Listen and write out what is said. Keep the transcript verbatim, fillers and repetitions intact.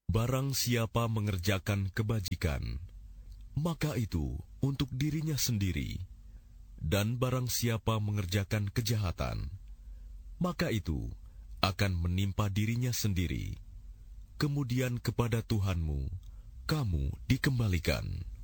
Barang siapa mengerjakan kebajikan, maka itu untuk dirinya sendiri. Dan barang siapa mengerjakan kejahatan, maka itu akan menimpa dirinya sendiri. Kemudian kepada Tuhanmu kamu dikembalikan.